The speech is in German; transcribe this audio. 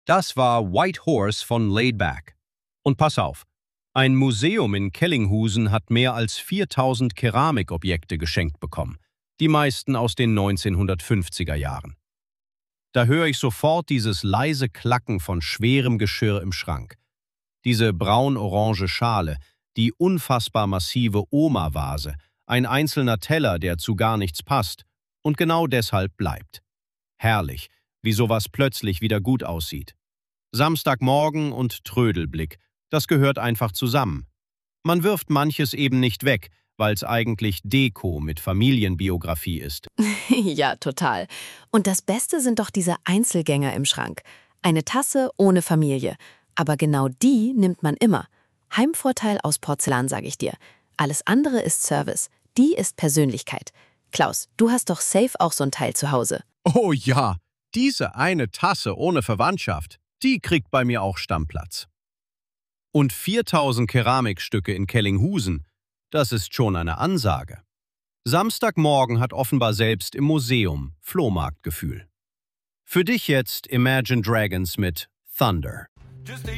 Das war White Horse von Laidback. Und pass auf, ein Museum in Kellinghusen hat mehr als 4000 Keramikobjekte geschenkt bekommen, die meisten aus den 1950er Jahren. Da höre ich sofort dieses leise Klacken von schwerem Geschirr im Schrank. Diese braun-orange Schale, die unfassbar massive Oma-Vase, ein einzelner Teller, der zu gar nichts passt und genau deshalb bleibt. Herrlich, wie sowas plötzlich wieder gut aussieht. Samstagmorgen und Trödelblick, das gehört einfach zusammen. Man wirft manches eben nicht weg, weil es eigentlich Deko mit Familienbiografie ist. Ja, total. Und das Beste sind doch diese Einzelgänger im Schrank. Eine Tasse ohne Familie. Aber genau die nimmt man immer. Heimvorteil aus Porzellan, sage ich dir. Alles andere ist Service. Die ist Persönlichkeit. Klaus, du hast doch safe auch so ein Teil zu Hause. Oh ja, diese eine Tasse ohne Verwandtschaft, die kriegt bei mir auch Stammplatz. Und 4000 Keramikstücke in Kellinghusen, das ist schon eine Ansage. Samstagmorgen hat offenbar selbst im Museum Flohmarktgefühl. Für dich jetzt Imagine Dragons mit Thunder.